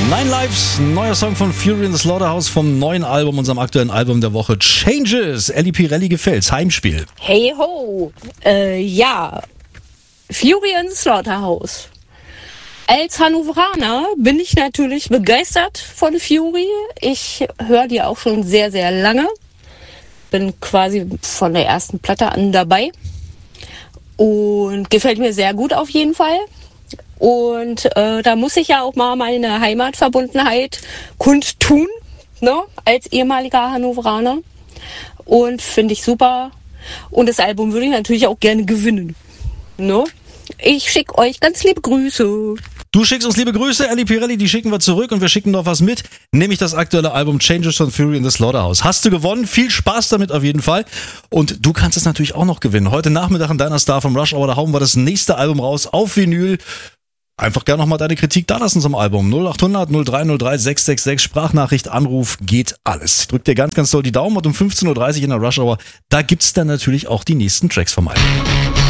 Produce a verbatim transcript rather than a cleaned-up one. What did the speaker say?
Nine Lives, neuer Song von Fury in the Slaughterhouse vom neuen Album, unserem aktuellen Album der Woche Changes. Elli Pirelli gefällt's, Heimspiel. Hey ho, äh, ja, Fury in the Slaughterhouse. Als Hannoveraner bin ich natürlich begeistert von Fury. Ich höre die auch schon sehr, sehr lange. Bin quasi von der ersten Platte an dabei. Und gefällt mir sehr gut auf jeden Fall. Und äh, da muss ich ja auch mal meine Heimatverbundenheit kundtun, ne, als ehemaliger Hannoveraner. Und finde ich super. Und das Album würde ich natürlich auch gerne gewinnen. Ne? Ich schicke euch ganz liebe Grüße. Du schickst uns liebe Grüße, Elli Pirelli, die schicken wir zurück und wir schicken noch was mit, nämlich das aktuelle Album Changes von Fury in the Slaughterhouse. Hast du gewonnen? Viel Spaß damit auf jeden Fall. Und du kannst es natürlich auch noch gewinnen. Heute Nachmittag in deiner Star vom Rush Hour, da hauen wir das nächste Album raus auf Vinyl. Einfach gerne nochmal deine Kritik da lassen zum Album. null acht hundert null drei null drei sechs sechs sechs, Sprachnachricht, Anruf, geht alles. Ich drück dir ganz, ganz doll die Daumen und um fünfzehn Uhr dreißig in der Rush Hour, da gibt's dann natürlich auch die nächsten Tracks vom Album.